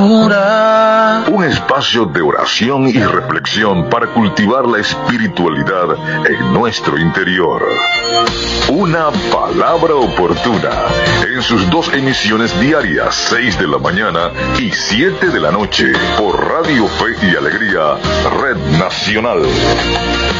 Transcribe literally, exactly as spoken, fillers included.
oscura. Un espacio de oración y reflexión para cultivar la espiritualidad en nuestro interior. Una palabra oportuna en sus dos emisiones diarias, seis de la mañana y siete de la noche, por Radio Fe y Alegría, Red Nacional.